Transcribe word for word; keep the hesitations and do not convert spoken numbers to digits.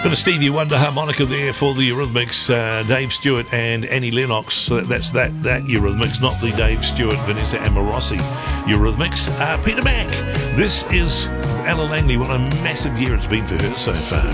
Bit of Stevie Wonder harmonica there for the Eurythmics, uh, Dave Stewart and Annie Lennox. So that's that that Eurythmics, not the Dave Stewart, Vanessa Amorosi Eurythmics. Uh, Peter Mack. This is Ella Langley. What a massive year it's been for her so far.